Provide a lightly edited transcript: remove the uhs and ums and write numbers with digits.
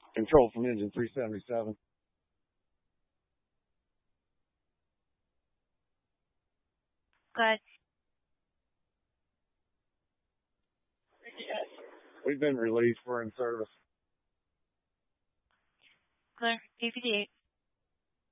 Control from engine 377. Good. We've been released. We're in service. Clear. APD 8.